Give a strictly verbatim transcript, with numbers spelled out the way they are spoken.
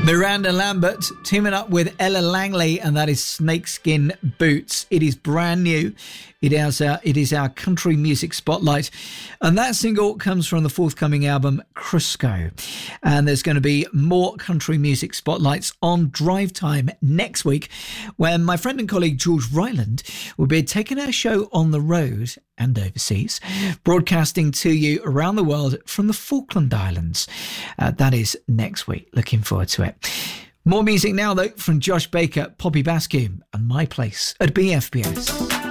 Miranda Lambert teaming up with Ella Langley, and that is Snakeskin Boots. It is brand new. It is, our, it is our country music spotlight. And that single comes from the forthcoming album, Crisco. And there's going to be more country music spotlights on Drive Time next week, when my friend and colleague George Ryland will be taking our show on the road and overseas, broadcasting to you around the world from the Falkland Islands. Uh, that is next week. Looking forward to it. More music now, though, from Josh Baker, Poppy Bascombe, and My Place at B F B S.